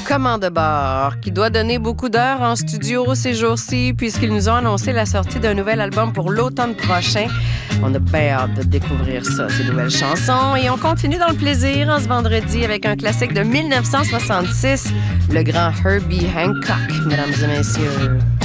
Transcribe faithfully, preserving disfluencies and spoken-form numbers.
commande de bord, qui doit donner beaucoup d'heures en studio ces jours-ci, puisqu'ils nous ont annoncé la sortie d'un nouvel album pour l'automne prochain. On a bien hâte de découvrir ça, ces nouvelles chansons. Et on continue dans le plaisir en ce vendredi avec un classique de mille neuf cent soixante-six, le grand Herbie Hancock, mesdames et messieurs.